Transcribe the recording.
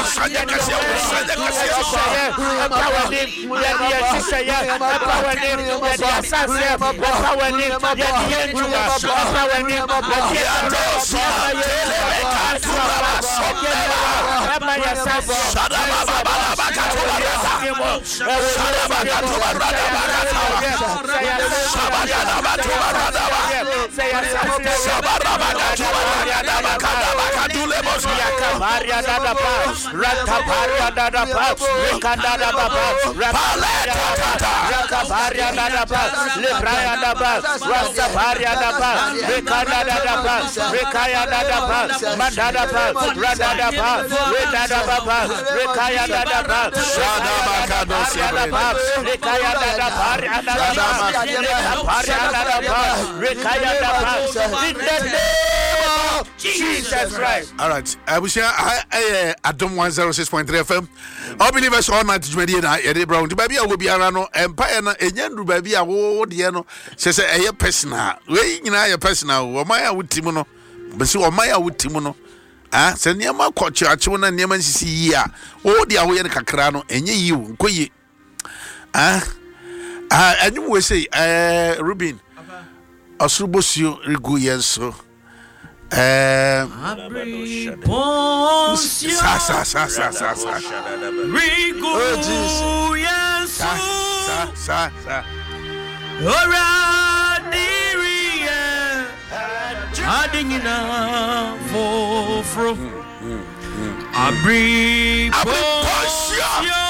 Jesus Christ. All right. I wish I Adam 106.3 FM. All believers all night to media na Eddie Brown. The baby will be around empire na enyandu baby a wo de no. Say a personal. We nyina your personal. O maya wuti no. Besi o maya wuti no. Ah, se niam kwa church na niam nsisi yi a. O de awo ye kakra no enye yi wo nkoyi. Anyu we say Rubin. Osubosio rigu yenso. Sa. Ora diria adingina fofro abri posio